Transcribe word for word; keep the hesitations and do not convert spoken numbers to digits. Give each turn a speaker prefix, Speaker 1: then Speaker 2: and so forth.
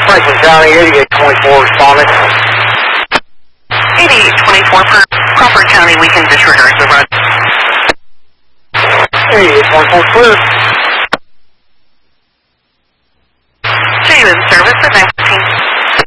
Speaker 1: Franklin County, eighty-eight twenty-four responding.
Speaker 2: eighty-eight twenty-four for Crawford County, we can disregard the run.
Speaker 1: eighty-eight twenty-four clear.